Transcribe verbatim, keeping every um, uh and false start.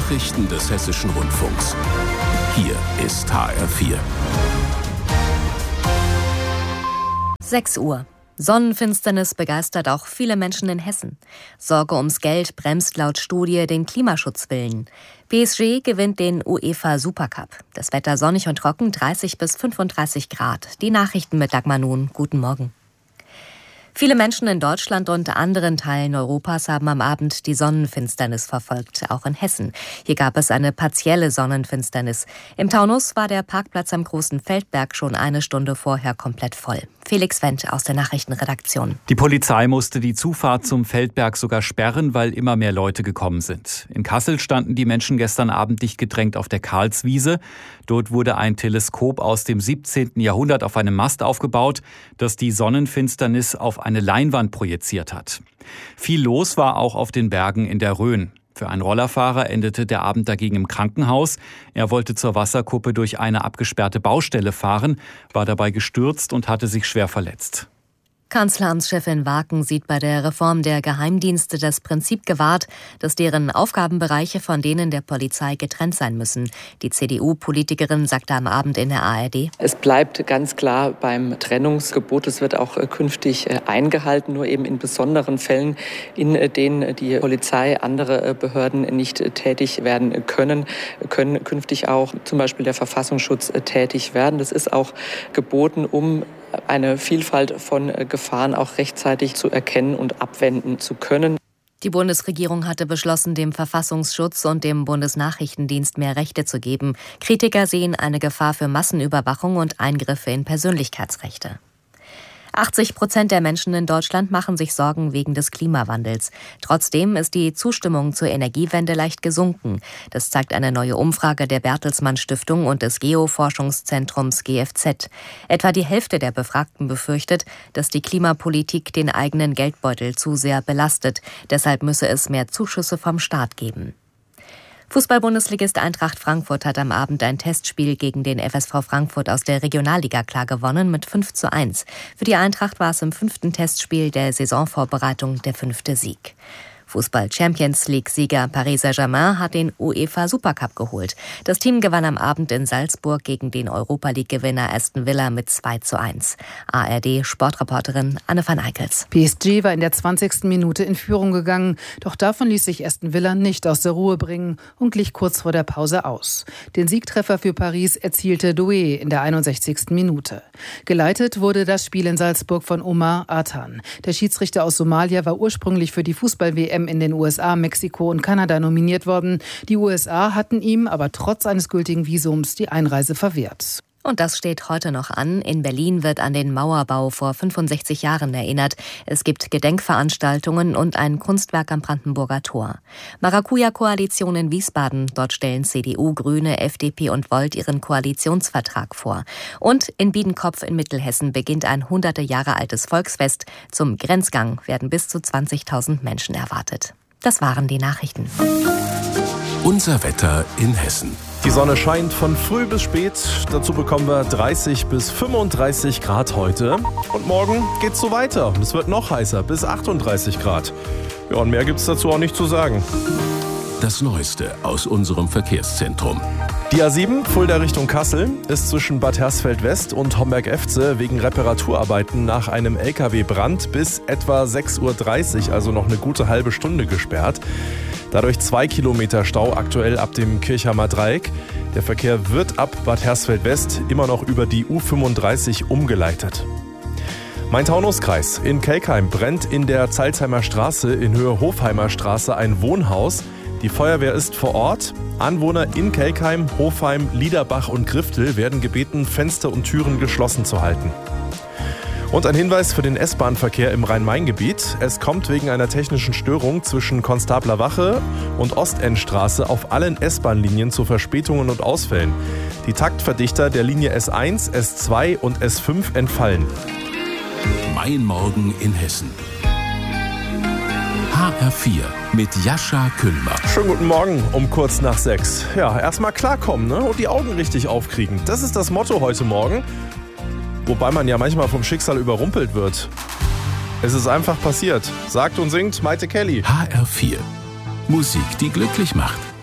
Nachrichten des Hessischen Rundfunks. Hier ist H R vier. sechs Uhr. Sonnenfinsternis begeistert auch viele Menschen in Hessen. Sorge ums Geld bremst laut Studie den Klimaschutzwillen. P S G gewinnt den UEFA Supercup. Das Wetter sonnig und trocken, dreißig bis fünfunddreißig Grad. Die Nachrichten mit Dagmar Nun. Guten Morgen. Viele Menschen in Deutschland und anderen Teilen Europas haben am Abend die Sonnenfinsternis verfolgt, auch in Hessen. Hier gab es eine partielle Sonnenfinsternis. Im Taunus war der Parkplatz am Großen Feldberg schon eine Stunde vorher komplett voll. Felix Wendt aus der Nachrichtenredaktion. Die Polizei musste die Zufahrt zum Feldberg sogar sperren, weil immer mehr Leute gekommen sind. In Kassel standen die Menschen gestern Abend dicht gedrängt auf der Karlswiese. Dort wurde ein Teleskop aus dem siebzehnten Jahrhundert auf einem Mast aufgebaut, das die Sonnenfinsternis auf eine Leinwand projiziert hat. Viel los war auch auf den Bergen in der Rhön. Für einen Rollerfahrer endete der Abend dagegen im Krankenhaus. Er wollte zur Wasserkuppe durch eine abgesperrte Baustelle fahren, war dabei gestürzt und hatte sich schwer verletzt. Kanzleramtschefin Waken sieht bei der Reform der Geheimdienste das Prinzip gewahrt, dass deren Aufgabenbereiche von denen der Polizei getrennt sein müssen. Die C D U-Politikerin sagte am Abend in der A R D: Es bleibt ganz klar beim Trennungsgebot. Es wird auch künftig eingehalten, nur eben in besonderen Fällen, in denen die Polizei, andere Behörden nicht tätig werden können, können künftig auch zum Beispiel der Verfassungsschutz tätig werden. Das ist auch geboten, um eine Vielfalt von Gefahren auch rechtzeitig zu erkennen und abwenden zu können. Die Bundesregierung hatte beschlossen, dem Verfassungsschutz und dem Bundesnachrichtendienst mehr Rechte zu geben. Kritiker sehen eine Gefahr für Massenüberwachung und Eingriffe in Persönlichkeitsrechte. achtzig Prozent der Menschen in Deutschland machen sich Sorgen wegen des Klimawandels. Trotzdem ist die Zustimmung zur Energiewende leicht gesunken. Das zeigt eine neue Umfrage der Bertelsmann Stiftung und des Geoforschungszentrums G F Z. Etwa die Hälfte der Befragten befürchtet, dass die Klimapolitik den eigenen Geldbeutel zu sehr belastet. Deshalb müsse es mehr Zuschüsse vom Staat geben. Fußball-Bundesligist Eintracht Frankfurt hat am Abend ein Testspiel gegen den F S V Frankfurt aus der Regionalliga klar gewonnen mit fünf zu eins. Für die Eintracht war es im fünften Testspiel der Saisonvorbereitung der fünfte Sieg. Fußball-Champions-League-Sieger Paris Saint-Germain hat den UEFA Supercup geholt. Das Team gewann am Abend in Salzburg gegen den Europa-League-Gewinner Aston Villa mit zwei zu eins. A R D-Sportreporterin Anne van Eickels. P S G war in der zwanzigsten Minute in Führung gegangen. Doch davon ließ sich Aston Villa nicht aus der Ruhe bringen und glich kurz vor der Pause aus. Den Siegtreffer für Paris erzielte Doué in der einundsechzigsten Minute. Geleitet wurde das Spiel in Salzburg von Omar Atan. Der Schiedsrichter aus Somalia war ursprünglich für die Fußball-W M in den U S A, Mexiko und Kanada nominiert worden. Die U S A hatten ihm aber trotz eines gültigen Visums die Einreise verwehrt. Und das steht heute noch an. In Berlin wird an den Mauerbau vor fünfundsechzig Jahren erinnert. Es gibt Gedenkveranstaltungen und ein Kunstwerk am Brandenburger Tor. Maracuja-Koalition in Wiesbaden. Dort stellen C D U, Grüne, F D P und Volt ihren Koalitionsvertrag vor. Und in Biedenkopf in Mittelhessen beginnt ein hunderte Jahre altes Volksfest. Zum Grenzgang werden bis zu zwanzigtausend Menschen erwartet. Das waren die Nachrichten. Unser Wetter in Hessen. Die Sonne scheint von früh bis spät. Dazu bekommen wir dreißig bis fünfunddreißig Grad heute. Und morgen geht's so weiter. Es wird noch heißer, bis achtunddreißig Grad. Ja, und mehr gibt's dazu auch nicht zu sagen. Das Neueste aus unserem Verkehrszentrum. Die A sieben, Fulda Richtung Kassel, ist zwischen Bad Hersfeld-West und Homberg-Efze wegen Reparaturarbeiten nach einem L K W-Brand bis etwa sechs Uhr dreißig, also noch eine gute halbe Stunde gesperrt. Dadurch zwei Kilometer Stau aktuell ab dem Kirchheimer Dreieck. Der Verkehr wird ab Bad Hersfeld-West immer noch über die U fünfunddreißig umgeleitet. Main-Taunus-Kreis. In Kelkheim brennt in der Zalzheimer Straße in Höhe Hofheimer Straße ein Wohnhaus. Die Feuerwehr ist vor Ort. Anwohner in Kelkheim, Hofheim, Liederbach und Griftel werden gebeten, Fenster und Türen geschlossen zu halten. Und ein Hinweis für den S-Bahn-Verkehr im Rhein-Main-Gebiet. Es kommt wegen einer technischen Störung zwischen Konstabler Wache und Ostendstraße auf allen S-Bahn-Linien zu Verspätungen und Ausfällen. Die Taktverdichter der Linie S eins, S zwei und S fünf entfallen. Mein Morgen in Hessen. H R vier mit Jascha Küllmer. Schönen guten Morgen um kurz nach sechs. Ja, erstmal klarkommen, ne? Und die Augen richtig aufkriegen. Das ist das Motto heute Morgen. Wobei man ja manchmal vom Schicksal überrumpelt wird. Es ist einfach passiert. Sagt und singt Maite Kelly. H R vier. Musik, die glücklich macht.